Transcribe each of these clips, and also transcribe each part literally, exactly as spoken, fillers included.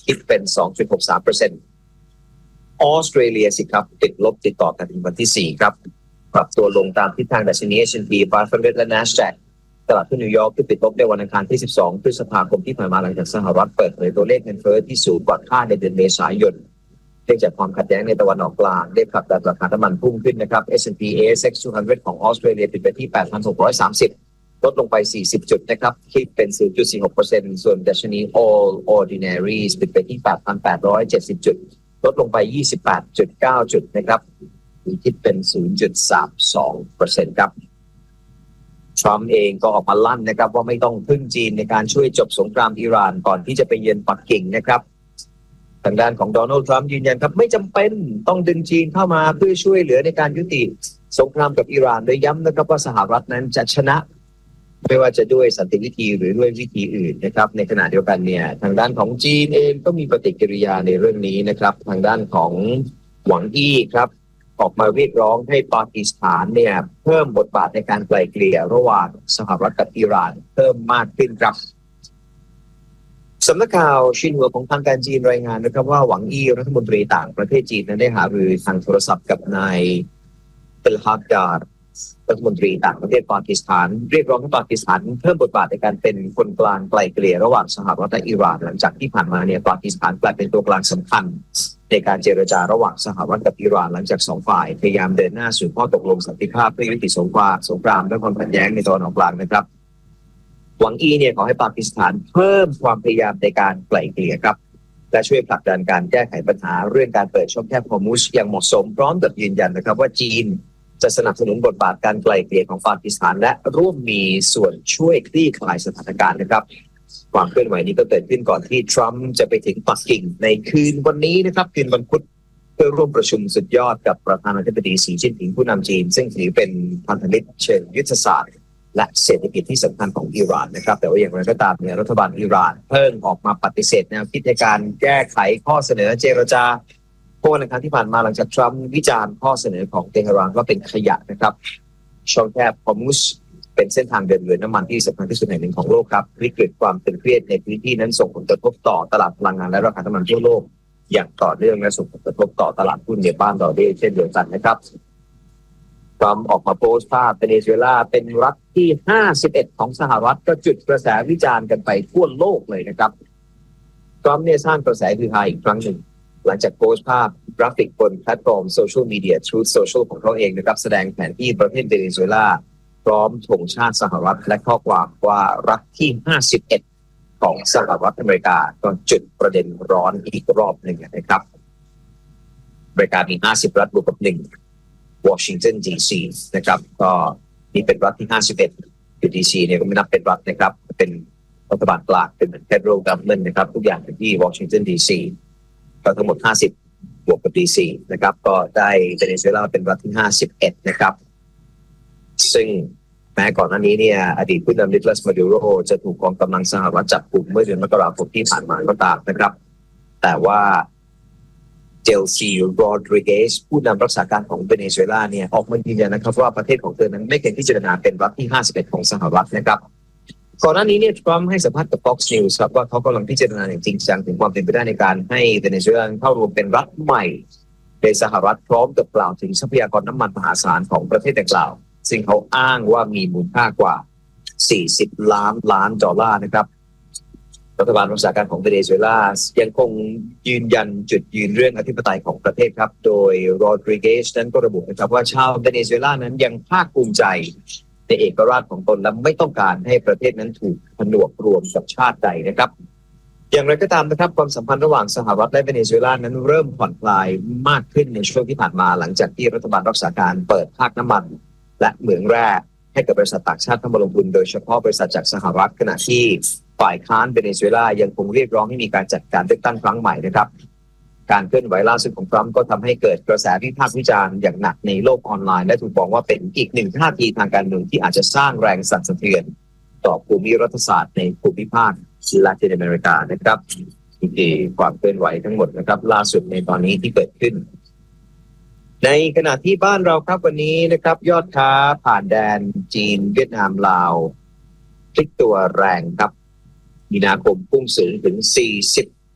คิดเป็น สองจุดหกสามเปอร์เซ็นต์ ออสเตรเลียสิครับติดลบติดต่อกันถึงวันที่สี่ครับปรับตัวลงตามทิศทางดัชนี เอส แอนด์ พี ห้าร้อย และ NASDAQ ตลาดหุ้นนิวยอร์กที่ติดลบในวันอังคารที่สิบสองพฤษภาคมที่ผ่านมาหลังจากสหรัฐเปิดเผยตัวเลขเงินเฟ้อที่สูงกว่าคาดในเดือนเมษายนเนื่องจากความขัดแย้งในตะวันออกกลางได้ผลักดันราคาน้ำมันพุ่งขึ้นนะครับ เอส แอนด์ พี เอ เอส เอ็กซ์ สองร้อย ของออสเตรเลียปิดไปที่ แปดพันหกร้อยสามสิบ ลดลงไปสี่สิบจุดนะครับคิดเป็น ศูนย์จุดสี่หกเปอร์เซ็นต์ ส่วนดัชนี All Ordinaries ปิดไปที่ แปดพันแปดร้อยเจ็ดสิบ จุดลดลงไป ยี่สิบแปดจุดเก้า จุดนะครับคิดเป็น ศูนย์จุดสามสองเปอร์เซ็นต์ ครับทรัมป์เองก็ออกมาลั่นนะครับว่าไม่ต้องพึ่งจีนในการช่วยจบสงครามอิหร่านก่อนที่จะไปเยือนปักกิ่งนะครับทางด้านของโดนัลด์ทรัมป์ยืนยันครับไม่จำเป็นต้องดึงจีนเข้ามาเพื่อช่วยเหลือในการยุติสงครามกับอิหร่านโดยย้ำนะครับว่าสหรัฐนั้นจะชนะไม่ว่าจะด้วยสันติวิธีหรือด้วยวิธีอื่นนะครับในขณะเดียวกันเนี่ยทางด้านของจีนเองก็มีปฏิกิริยาในเรื่องนี้นะครับทางด้านของหวังอี้ครับออกมาเรียกร้องให้ปากีสถานเนี่ยเพิ่มบทบาทในการไกล่เกลี่ยระหว่างสหรัฐกับอิหร่านเพิ่มมากขึ้นครับสำนักข่าวชินหัวของทางการจีนรายงานนะครับว่าหวังอี้รัฐมนตรีต่างประเทศจีนนั้นได้หารือทางโทรศัพท์กับนายเตลฮาดาร์รัฐมนตรีต่างประเทศปากีสถานเรียกร้องให้ปากีสถานเพิ่มบทบาทในการเป็นคนกลางไกล่เกลี่ยระหว่างสหรัฐและอิหร่านหลังจากที่ผ่านมาเนี่ยปากีสถานกลายเป็นตัวกลางสำคัญในการเจรจาระหว่างสหรัฐกับอิหร่านหลังจากสองฝ่ายพยายามเดินหน้าสู่ข้อตกลงสันติภาพเพื่อยุติสงครามสงครามและความขัดแย้งในตะวันออกกลางนะครับหวังอี้เนี่ยขอให้ปากีสถานเพิ่มความพยายามในการไกล่เกลี่ยครับและช่วยผลักดันการแก้ไขปัญหาเรื่องการเปิดช่องแคบฮอร์มุซอย่างเหมาะสมพร้อมกับยืนยันนะครับว่าจีนจะสนับสนุนบทบาทการไกล่เกลี่ยของปากีสถานและร่วมมีส่วนช่วยคลี่คลายสถานการณ์นะครับความเคลื่อนไหวนี้ก็เกิดขึ้นก่อนที่ทรัมป์จะไปถึงปักกิ่งในคืนวันนี้นะครับคืนวันพุธเพื่อร่วมประชุมสุดยอดกับประธานาธิบดีสีจิ้นผิงผู้นำจีนซึ่งถือเป็นพันธมิตรเชิงยุทธศาสตร์และเศรษฐกิจที่สำคัญของอิหร่านนะครับแต่ว่าอย่างไรก็ตามเนี่ยรัฐบาลอิหร่านเพิ่งออกมาปฏิเสธแนวคิดในการแก้ไขข้อเสนอเจรจาเมื่อวันอังคารที่ผ่านมาหลังจากทรัมป์วิจารณ์ข้อเสนอของเตหะรานว่าเป็นขยะนะครับช่องแคบฮอร์มุซเป็นเส้นทางเดินเรือน้ำมันที่สำคัญที่สุดแห่งหนึ่งของโลกครับวิกฤตความตึงเครียดในพื้นที่นั้นส่งผลกระทบต่อตลาดพลังงานและราคาน้ำมันทั่วโลกอย่างต่อเนื่องและส่งผลกระทบต่อตลาดหุ้นในบ้านเราด้วยเช่นเดียวกันนะครับทรัมป์ออกมาโพสต์ภาพเวเนซุเอลาเป็นรัฐที่ห้าสิบเอ็ดของสหรัฐก็จุดกระแสวิจารณ์กันไปทั่วโลกเลยนะครับทรัมป์เนี่ยสร้างกระแสฮือฮาอีกครั้งหนึ่งหลังจากโพสต์ภาพกราฟิกบนแพลตฟอร์มโซเชียลมีเดีย Truth Social ของเขาเองนะครับแสดงแผนที่ประเทศเวเนซุเอลาพร้อมธงชาติสหรัฐและข้อความว่ารัฐที่ห้าสิบเอ็ดของสหรัฐอเมริกาก็จุดประเด็นร้อนอีกรอบหนึ่งนะครับอเมริกามีห้าสิบรัฐบวกกับหนึ่งวอชิงตันดีซีนะครับก็นี่เป็นรัฐที่ห้าสิบเอ็ดคือดีซีเนี่ยก็ไม่นับเป็นรัฐนะครับเป็นรัฐบาลกลางเป็นเหมือน Federal Government นะครับทุกอย่างอยู่ที่วอชิงตันดีซีก็ทั้งหมดห้าสิบบวกกับดีซีนะครับก็ได้เวเนซุเอลาเป็นรัฐที่ห้าสิบเอ็ดนะครับซึ่งแม้ก่อนหน้านี้เนี่ยอดีตผู้นำนิโคลัส มาดูโรจะถูกกองกำลังสหรัฐจับกุมเมื่อเดือนมกราคมที่ผ่านมาก็ตามนะครับแต่ว่าเจลซีโรดริเกสผู้นำรักษาการของเวเนซุเอลาเนี่ยออกมายืนยันนะครับว่าประเทศของเธอนั้นไม่เคยพิจารณาเป็นรัฐที่ห้าสิบเอ็ดของสหรัฐนะครับก่อนหน้านี้เนี่ยทรัมป์ให้สัมภาษณ์กับ Fox News ครับว่าเขากำลังพิจารณาอย่างจริงจังถึงความเป็นไปได้ในการให้เวเนซุเอลาเข้ารวมเป็นรัฐใหม่ในสหรัฐพร้อมกับกล่าวถึงทรัพยากรน้ำมันมหาศาลของประเทศดังกล่าวซึ่งเขาอ้างว่ามีมูลค่ากว่าสี่สิบล้านล้านดอลลาร์นะครับรัฐบาลรักษาการของเวเนซุเอลายังคงยืนยันจุดยืนเรื่องอธิปไตยของประเทศครับโดยโรดริเกสนั้นก็ระบุนะครับว่าชาวเวเนซุเอลานั้นยังภาคภูมิใจในเอกราชของตนและไม่ต้องการให้ประเทศนั้นถูกผนวกรวมกับชาติใดนะครับอย่างไรก็ตามนะครับความสัมพันธ์ระหว่างสหรัฐและเวเนซุเอลานั้นเริ่มผ่อนคลายมากขึ้นในช่วงที่ผ่านมาหลังจากที่รัฐบาลรักษาการเปิดภาคน้ำมันและเหมืองแร่ให้กับบริษัทต่างชาติเข้ามาลงทุนโดยเฉพาะบริษัทจากสหรัฐขณะที่ฝ่ายค้านเวเนซุเอลายังคงเรียกร้องให้มีการจัดการเลือกตั้งครั้งใหม่นะครับการเคลื่อนไหวล่าสุดของทรัมป์ก็ทำให้เกิดกระแสวิพากษ์วิจารณ์อย่างหนักในโลกออนไลน์และถูกมองว่าเป็นอีกหนึ่งท่าทีทางการเมืองที่อาจจะสร้างแรงสั่นสะเทือนต่อภูมิรัฐศาสตร์ในภูมิภาคลาตินอเมริกานะครับนี่ความเคลื่อนไหวทั้งหมดนะครับล่าสุดในตอนนี้ที่เกิดขึ้นในขณะที่บ้านเราครับวันนี้นะครับยอดค้าผ่านแดนจีนเวียดนามลาวพลิกตัวแรงครับมีนาคมพุ่งสูงถึง สี่สิบเ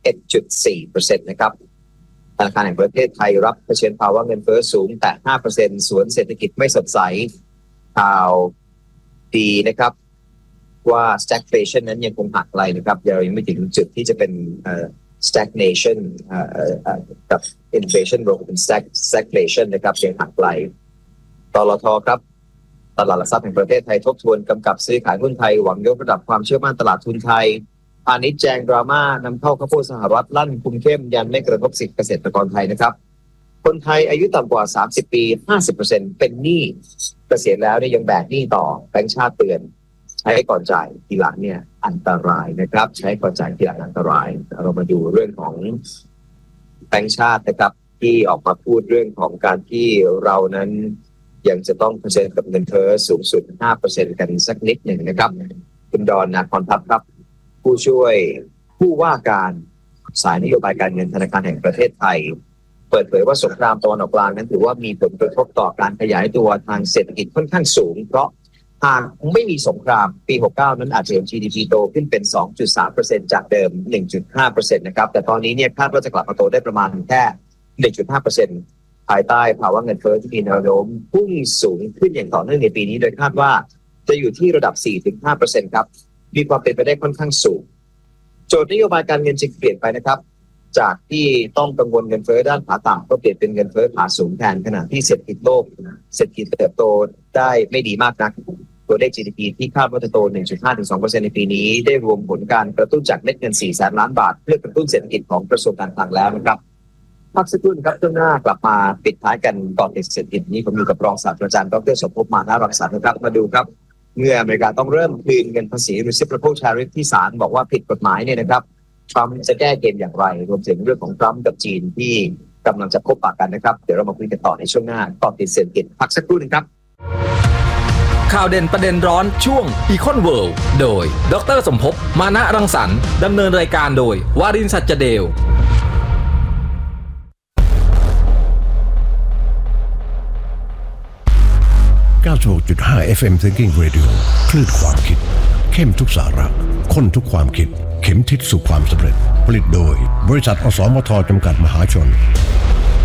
อ็ดจุดสี่เปอร์เซ็นต์ นะครับธนาคารแห่งประเทศไทยรับเผชิญภาวะเงินเฟ้อสูงแต่ ห้าเปอร์เซ็นต์ สวนเศรษฐกิจไม่สดใสข่าวดีนะครับว่า stagflation นั้นยังคงห่างไกลนะครับยังไม่ถึงจุดที่จะเป็น stagnation กับ inflation รวมเป็น stagflation นะครับยังห่างไกลตลท.ครับตลาดหลักทรัพย์แห่งประเทศไทยทบทวนกำกับซื้อขายหุ้นไทยหวังยกระดับความเชื่อมั่นตลาดทุนไทยพาณิชย์แจงดราม่านำเข้าข้าวโพดสหรัฐลั่นคุมเข้มยันไม่กระทบสิทธิเกษตรกรไทยนะครับคนไทยอายุต่ำกว่าสามสิบปี ห้าสิบเปอร์เซ็นต์ เป็นหนี้เกษียณแล้วเนี่ยยังแบกหนี้ต่อแบงก์ชาติเตือนใช้ก่อนจ่ายทีหลังเนี่ยอันตรายนะครับใช้ก่อนจ่ายทีหลังอันตรายเรามาดูเรื่องของแบงก์ชาตินะครับที่ออกมาพูดเรื่องของการที่เรานั้นยังจะต้องเผชิญกับเงินเฟ้อสูงสุด ห้าเปอร์เซ็นต์ กันสักนิดหนึ่งนะครับคุณดอนนาคอนทัพครับผู้ช่วยผู้ว่าการสายนโยบายการเงินธนาคารแห่งประเทศไทยเปิดเผยว่าสงครามตะวันออกกลางนั้นถือว่ามีผลกระทบต่อการขยายตัวทางเศรษฐกิจค่อนข้างสูงเพราะหากไม่มีสงครามปีหกสิบเก้านั้นอาจจะเห็น จี ดี พี โตขึ้นเป็น สองจุดสามเปอร์เซ็นต์ จากเดิม หนึ่งจุดห้าเปอร์เซ็นต์ นะครับแต่ตอนนี้เนี่ยคาดว่าจะกลับมาโตได้ประมาณแค่ หนึ่งจุดห้าเปอร์เซ็นต์ ภายใต้ภาวะเงินเฟ้อที่มีแนวโน้มพุ่งสูงขึ้นอย่างต่อเนื่องในปีนี้โดยคาดว่าจะอยู่ที่ระดับ สี่ถึงห้าเปอร์เซ็นต์ ครับมีความเป็นไปได้ค่อนข้างสูงโจทย์นโยบายการเงินจึงเปลี่ยนไปนะครับจากที่ต้องกังวลเงินเฟ้อด้านขาต่ำก็เปลี่ยนเป็นเงินเฟ้อขาสูงแทนขณะที่เศรษฐกิจโลกเศรษฐกิจเติบโตได้ไม่ดีมากนักตัวเลข จี ดี พี ที่คาดว่าจะโต หนึ่งจุดห้าถึงสองเปอร์เซ็นต์ ในปีนี้ได้รวมผลการกระตุ้นจากเม็ดเงิน สี่แสนล้านบาทเพื่อกระตุ้นเศรษฐกิจของกระทรวงการคลังแล้วนะครับพักสักครู่ครับช่วงหน้ากลับมาปิดท้ายกันก่อนเศรษฐกิจนี้ผมอยู่กับรองศาสตราจารย์ดร.สมภพมานะรังสรรค์นะครับมาดูครับเมื่ออเมริกาต้องเริ่มคืนเงินภาษี reciprocal tariff ที่ศาลบอกว่าผิดกฎหมายเนี่ยนะครับทรัมป์จะแก้เกมอย่างไรรวมถึงเรื่องของทรัมป์กับจีนที่กำลังจะพบปะกันนะครับเดี๋ยวเรามาคุยกันต่อในช่วงหน้าก่อนติดเศรษฐกิจพักสักครู่นึงครับข่าวเด่นประเด็นร้อนช่วง Econ World โดยดร.สมภพมานะรังสรรค์ดำเนินรายการโดยวารินทร์ สัจเดลเก้าสิบหกจุดห้า เอฟ เอ็ม Thinking Radio คลื่นความคิดเข้มทุกสาระข้นทุกความคิดเข็มทิศสู่ความสำเร็จผลิตโดยบริษัทอสมทจำกัดมหาชน